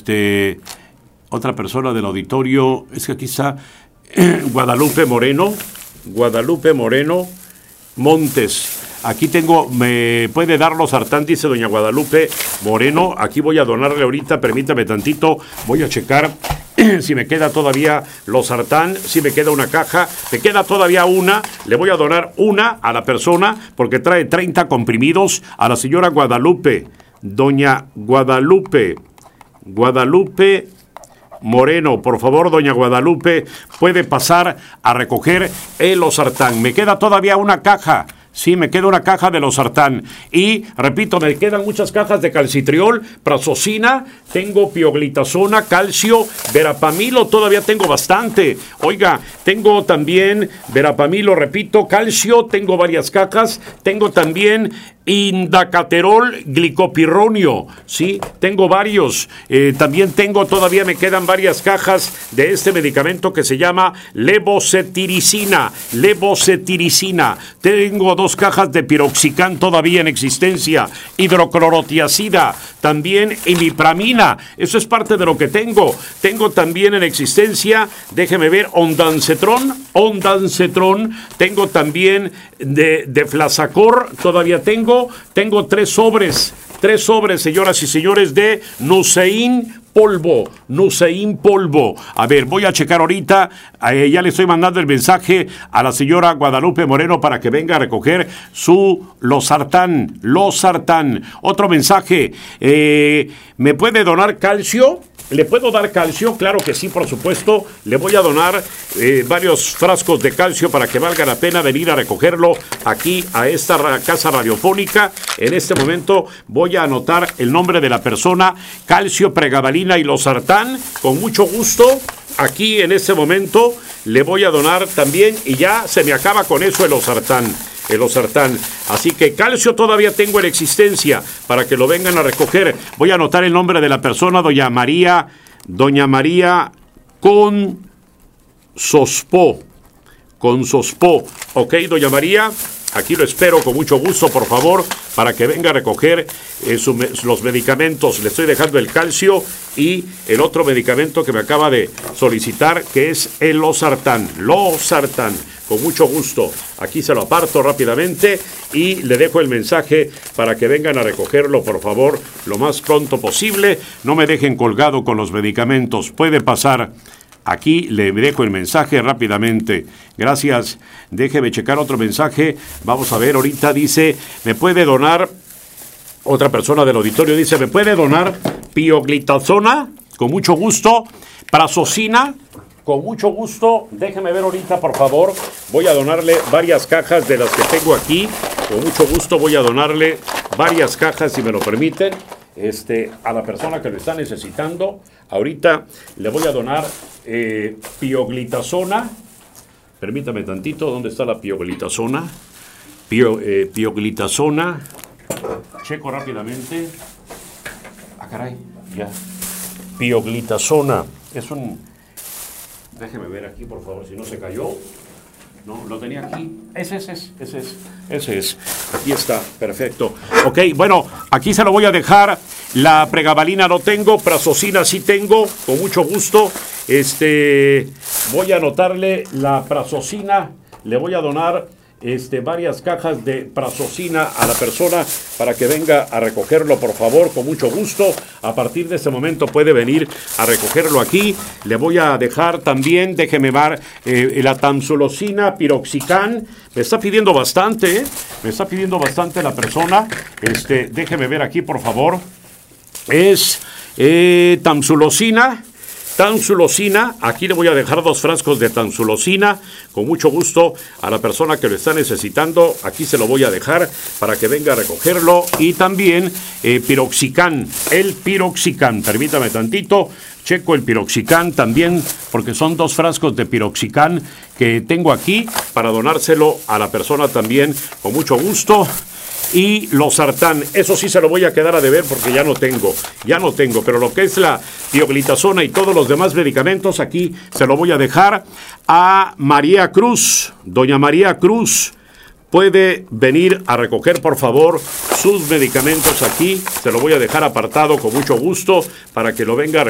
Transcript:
otra persona del auditorio, es que aquí está Guadalupe Moreno Montes. Aquí tengo, me puede dar losartán, dice doña Guadalupe Moreno. Aquí voy a donarle ahorita, permítame tantito, voy a checar si me queda todavía losartán, si me queda una caja, me queda todavía una, le voy a donar una a la persona porque trae 30 comprimidos a la señora Guadalupe, doña Guadalupe Moreno. Por favor, doña Guadalupe, puede pasar a recoger el losartán. Me queda todavía una caja. Sí, me queda una caja de losartán. Y, repito, me quedan muchas cajas de calcitriol, prazosina, tengo pioglitazona, calcio, verapamilo, todavía tengo bastante. Oiga, tengo también verapamilo, repito, calcio, tengo varias cajas, tengo también indacaterol glicopirronio, sí, tengo varios. También todavía me quedan varias cajas de este medicamento que se llama levocetiricina. Tengo 2 cajas de piroxicam todavía en existencia, hidroclorotiazida, también imipramina. Eso es parte de lo que tengo. Tengo también en existencia, déjeme ver, ondansetron, tengo también de flasacor, todavía tengo 3 sobres, señoras y señores, de Nucein polvo. A ver, voy a checar ahorita, ya le estoy mandando el mensaje a la señora Guadalupe Moreno para que venga a recoger su losartán. Otro mensaje, ¿me puede donar calcio? ¿Le puedo dar calcio? Claro que sí, por supuesto. Le voy a donar varios frascos de calcio para que valga la pena venir a recogerlo aquí a esta casa radiofónica. En este momento voy a anotar el nombre de la persona, calcio, pregabalina y losartán. Con mucho gusto, aquí en este momento le voy a donar también y ya se me acaba con eso el losartán. Así que calcio todavía tengo en existencia para que lo vengan a recoger. Voy a anotar el nombre de la persona, doña María con Sospó. Ok, doña María, aquí lo espero con mucho gusto, por favor, para que venga a recoger los medicamentos. Le estoy dejando el calcio y el otro medicamento que me acaba de solicitar, que es el losartán. Con mucho gusto. Aquí se lo aparto rápidamente y le dejo el mensaje para que vengan a recogerlo, por favor, lo más pronto posible. No me dejen colgado con los medicamentos. Puede pasar. Aquí le dejo el mensaje rápidamente. Gracias. Déjeme checar otro mensaje. Vamos a ver, ahorita dice, ¿me puede donar? Otra persona del auditorio dice, ¿me puede donar pioglitazona? Con mucho gusto. Prazosina. Con mucho gusto, déjeme ver ahorita, por favor. Voy a donarle varias cajas de las que tengo aquí. Con mucho gusto voy a donarle varias cajas, si me lo permiten, a la persona que lo está necesitando. Ahorita le voy a donar pioglitazona. Permítame tantito, ¿dónde está la pioglitazona? Pioglitazona. Checo rápidamente. Ah, caray, ya. Pioglitazona. Es un... Déjeme ver aquí, por favor, si no se cayó. No, lo tenía aquí. Ese es. Aquí está, perfecto. Ok, bueno, aquí se lo voy a dejar. La pregabalina no tengo, prazosina sí tengo, con mucho gusto. Voy a anotarle la prazosina. Le voy a donar varias cajas de prazosina a la persona para que venga a recogerlo, por favor, con mucho gusto. A partir de este momento puede venir a recogerlo aquí. Le voy a dejar también, déjeme ver, la tamsulosina, piroxicam. Me está pidiendo bastante, la persona. Déjeme ver aquí, por favor. Es tamsulosina. Aquí le voy a dejar 2 frascos de tamsulosina, con mucho gusto a la persona que lo está necesitando. Aquí se lo voy a dejar para que venga a recogerlo. Y también piroxicam, permítame tantito, checo el piroxicam también, porque son 2 frascos de piroxicam que tengo aquí para donárselo a la persona también, con mucho gusto. Y losartán, eso sí se lo voy a quedar a deber porque ya no tengo, pero lo que es la pioglitazona y todos los demás medicamentos, aquí se lo voy a dejar a María Cruz. Doña María Cruz, puede venir a recoger, por favor, sus medicamentos aquí. Se lo voy a dejar apartado con mucho gusto para que lo venga a recoger.